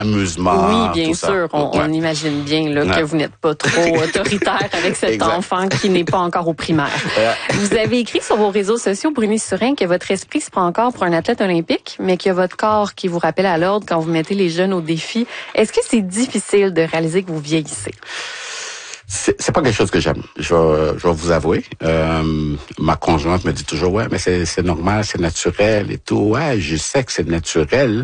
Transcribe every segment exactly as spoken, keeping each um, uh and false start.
amusement. Oui, bien tout sûr. Ça. On, ouais. on imagine bien là, ouais. que vous n'êtes pas trop autoritaire avec cet exact. enfant qui n'est pas encore au primaire. Ouais. Vous avez écrit sur vos réseaux sociaux, Bruni Surin, que votre esprit se prend encore pour un athlète olympique, mais qu'il y a votre corps qui vous rappelle à l'ordre quand vous mettez les jeunes au défi. Est-ce que c'est difficile de réaliser que vous vieillissez? C'est, c'est pas quelque chose que j'aime. Je vais, je vais vous avouer. Euh, ma conjointe me dit toujours, ouais, mais c'est, c'est normal, c'est naturel et tout. Ouais, je sais que c'est naturel,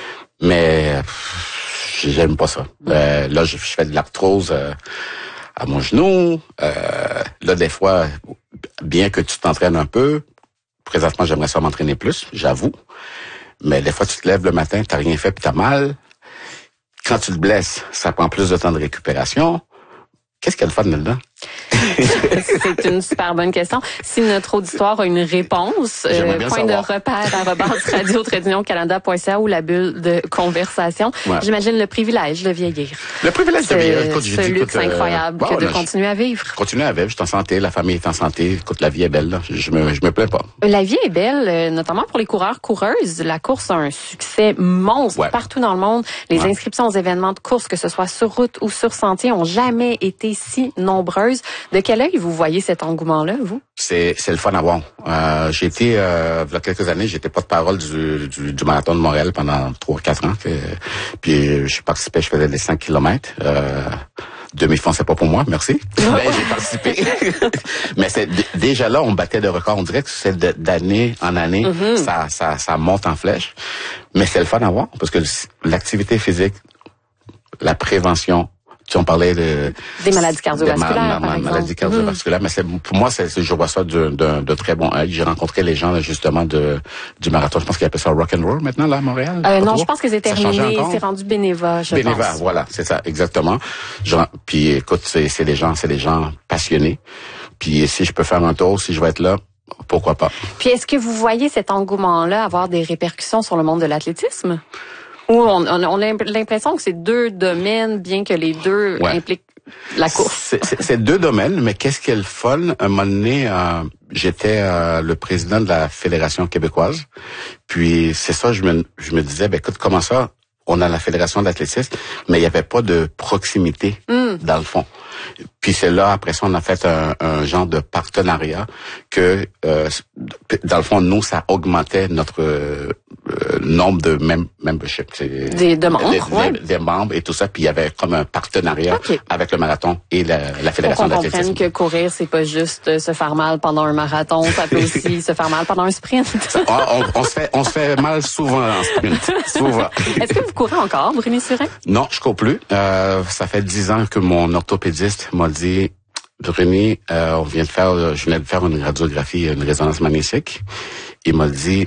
mais pff, j'aime pas ça. Euh, là, je, je fais de l'arthrose euh, à mon genou. Euh, là, des fois, bien que tu t'entraînes un peu, présentement, j'aimerais ça m'entraîner plus, j'avoue. Mais des fois, tu te lèves le matin, t'as rien fait puis t'as mal. Quand tu te blesses, ça prend plus de temps de récupération. Qu'est-ce qu'il y a de fun là-dedans? C'est une super bonne question. Si notre auditoire a une réponse, euh, point savoir. de repère arobase radio trait d'union canada point c a ou la bulle de conversation. Ouais. J'imagine le privilège de vieillir. Le privilège de vieillir. Écoute, ce je luxe écoute, incroyable euh, que bon, de là, continuer à vivre. Continuer à vivre, je suis en santé, la famille est en santé. Écoute, la vie est belle. Là. Je me, je me plains pas. La vie est belle, notamment pour les coureurs, coureuses. La course a un succès monstre ouais. partout dans le monde. Les ouais. inscriptions aux événements de course, que ce soit sur route ou sur sentier, ont jamais été si nombreuses. De quel œil vous voyez cet engouement-là, vous? C'est, c'est le fun à voir. Euh, j'ai été, euh, il y a quelques années, j'étais porte-parole du, du, du marathon de Montréal pendant trois, quatre ans. Que, puis, je participais, je faisais des cinq kilomètres. Euh, demi-fond, c'est pas pour moi, merci. Mais j'ai participé. Mais c'est, déjà là, on battait de records. On dirait que c'est de, d'année en année, mm-hmm. ça, ça, ça monte en flèche. Mais c'est le fun à voir parce que l'activité physique, la prévention, si on parlait de des maladies cardiovasculaires, ma, ma, ma maladie cardiovasculaire, mmh. mais c'est, pour moi, c'est, je vois ça de, de, de très bon œil. J'ai rencontré les gens justement de du marathon. Je pense qu'ils appellent ça rock and roll maintenant là à Montréal. Euh, non, je pense que c'est terminé. C'est rendu Beneva, je Beneva, pense. voilà, c'est ça, exactement. Je, puis écoute, c'est, c'est des gens, c'est des gens passionnés. Puis si je peux faire un tour, si je vais être là, pourquoi pas. Puis est-ce que vous voyez cet engouement-là avoir des répercussions sur le monde de l'athlétisme? Ou on, on, on a l'impression que c'est deux domaines, bien que les deux ouais. impliquent la course. C'est, c'est, c'est deux domaines, mais qu'est-ce qui est le fun? Un moment donné, euh, j'étais euh, le président de la Fédération québécoise. Puis c'est ça, je me, je me disais, ben écoute, comment ça? On a la Fédération d'athlétisme, mais il n'y avait pas de proximité mm. dans le fond. Puis c'est là, après ça, on a fait un, un genre de partenariat que, euh, dans le fond, nous, ça augmentait notre euh, nombre de mem- membership. Des de membres, des, ouais. des, des membres et tout ça. Puis il y avait comme un partenariat okay. avec le marathon et la, la Fédération d'athlétisme. On comprenne que courir, c'est pas juste se faire mal pendant un marathon, ça peut aussi se faire mal pendant un sprint. Ça, on, on, on, se fait, on se fait mal souvent en sprint, souvent. Est-ce que vous courez encore, Bruni Surin? Non, je cours plus. Euh, ça fait dix ans que mon orthopédiste m'a dit, Bruni, euh, on vient de faire, je venais de faire une radiographie, une résonance magnétique. Il m'a dit,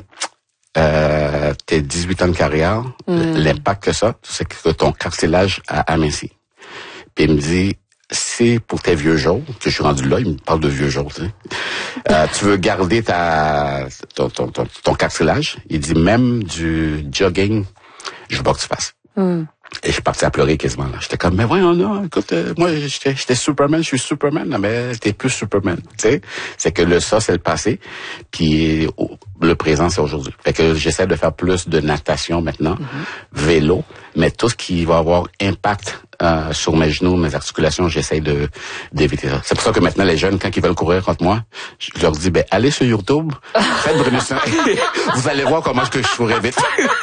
euh, tes dix-huit ans de carrière, mm. l'impact que ça, c'est que ton cartilage a aminci. Puis il me dit, c'est pour tes vieux jours, que je suis rendu là, il me parle de vieux jours, tu sais. Euh, tu veux garder ta, ton, ton, ton, ton cartilage. Il dit, même du jogging, je veux pas que tu fasses. Mm. Et je suis parti à pleurer quasiment là. J'étais comme, mais voyons, non, écoute, euh, moi, j'étais, j'étais Superman, je suis Superman, là, mais t'es plus Superman, tu sais. C'est que le ça, c'est le passé, puis le présent, c'est aujourd'hui. Fait que j'essaie de faire plus de natation maintenant, mm-hmm. vélo, mais tout ce qui va avoir impact euh, sur mes genoux, mes articulations, j'essaie de d'éviter ça. C'est pour ça que maintenant, les jeunes, quand ils veulent courir contre moi, je leur dis, ben, allez sur YouTube, faites Bruni Surin, vous allez voir comment est-ce que je courais vite.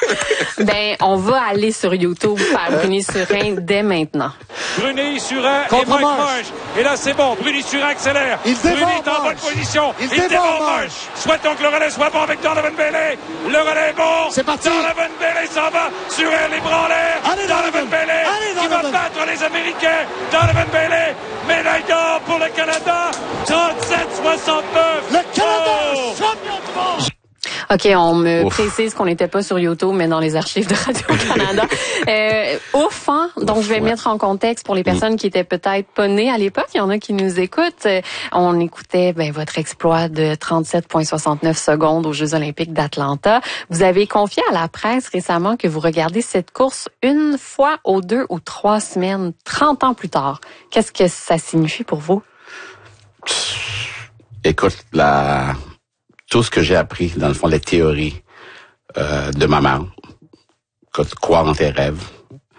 Ben, on va aller sur YouTube par Bruni Surin dès maintenant. Bruni Surin et Mike Marsh. Et là, c'est bon. Bruni Surin accélère. Il Bruni est en bonne position. Il, Il dévore Marsh. Souhaitons que le relais soit bon avec Donovan Bailey. Le relais est bon. C'est parti. Donovan Bailey s'en va. Surin les bras en l'air. Allez, Donovan, Donovan Bailey Allez, qui Donovan. va battre les Américains. Donovan Bailey. Médaille d'or pour le Canada. trente-sept soixante-neuf. Le Canada, oh. champion du monde. OK, on me ouf. précise qu'on n'était pas sur YouTube, mais dans les archives de Radio-Canada. euh, ouf, hein? Donc, ouf, je vais ouais. mettre en contexte pour les personnes qui étaient peut-être pas nées à l'époque. Il y en a qui nous écoutent. On écoutait ben, votre exploit de trente-sept virgule soixante-neuf secondes aux Jeux olympiques d'Atlanta. Vous avez confié à la presse récemment que vous regardez cette course une fois aux deux ou trois semaines, trente ans plus tard. Qu'est-ce que ça signifie pour vous? Écoute, la... tout ce que j'ai appris, dans le fond, les théories euh, de ma mère, croire en tes rêves,